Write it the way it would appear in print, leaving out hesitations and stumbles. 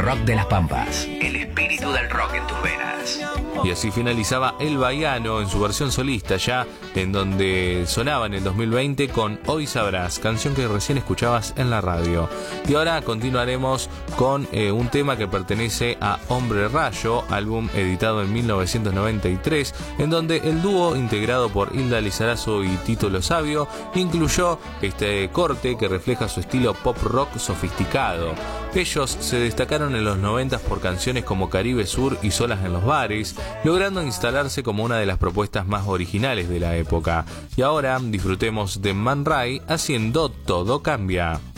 rock de las Pampas. El espíritu del rock en tus venas. Y así finalizaba El Baiano en su versión solista, ya en donde sonaba en el 2020 con Hoy Sabrás, canción que recién escuchabas en la radio. Y ahora continuaremos con un tema que pertenece a Hombre Rayo, álbum editado en 1993, en donde el dúo integrado por Hilda Lizarazo y Tito Lo Sabio incluyó este corte que refleja su estilo pop rock sofisticado. Ellos se destacaron en los 90 por canciones como Caribe Sur y Solas en los Bares, logrando instalarse como una de las propuestas más originales de la época. Y ahora disfrutemos de Man Ray haciendo Todo Cambia.